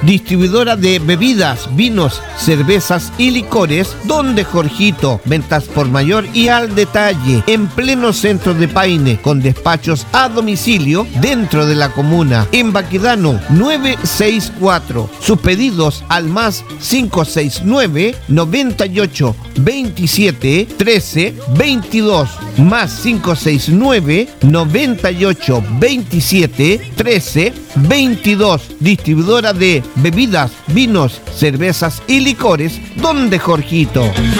distribuidora de bebidas, vinos, cervezas y licores, donde Jorgito, ventas por mayor y al detalle, en pleno centro de Paine, con despachos a domicilio dentro de la comuna, en Baquedano 964. Sus pedidos al más 569 98 27 13 22, más 569 98 27 13 22, distribuidora de bebidas, vinos, cervezas y licores, donde Jorgito.